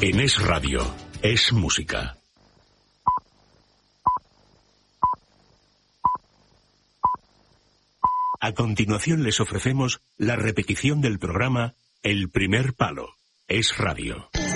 En Es Radio, es música. A continuación les ofrecemos la repetición del programa El Primer Palo. Es Radio.